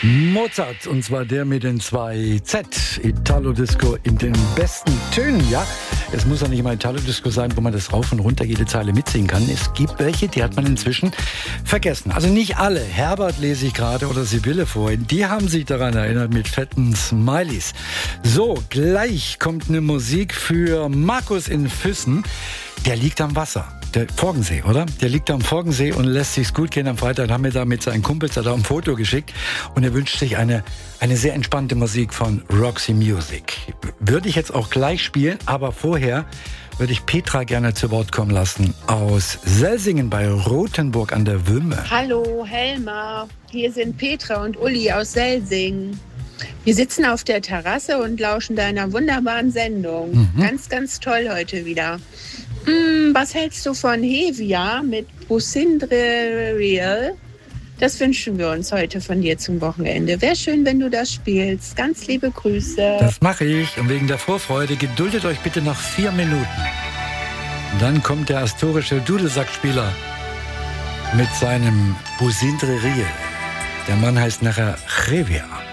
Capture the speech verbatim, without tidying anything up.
Mozart, und zwar der mit den zwei Z. Italo-Disco in den besten Tönen, ja. Es muss ja nicht immer Italo-Disco sein, wo man das rauf und runter jede Zeile mitsingen kann. Es gibt welche, die hat man inzwischen vergessen. Also nicht alle. Herbert lese ich gerade oder Sibylle vorhin. Die haben sich daran erinnert mit fetten Smileys. So, gleich kommt eine Musik für Markus in Füssen. Der liegt am Wasser. Der Forgensee, oder? Der liegt am Forgensee und lässt sich's gut gehen. Am Freitag haben wir da mit seinen Kumpels da ein Foto geschickt und er wünscht sich eine, eine sehr entspannte Musik von Roxy Music. Würde ich jetzt auch gleich spielen, aber vorher würde ich Petra gerne zu Wort kommen lassen aus Selsingen bei Rothenburg an der Wümme. Hallo Helma, hier sind Petra und Uli aus Selsingen. Wir sitzen auf der Terrasse und lauschen deiner wunderbaren Sendung. Mhm. Ganz, ganz toll heute wieder. Hm, was hältst du von Hevia mit Busindre Real? Das wünschen wir uns heute von dir zum Wochenende. Wäre schön, wenn du das spielst. Ganz liebe Grüße. Das mache ich. Und wegen der Vorfreude geduldet euch bitte noch vier Minuten. Und dann kommt der astorische Dudelsackspieler mit seinem Busindre Real. Der Mann heißt nachher Hevia.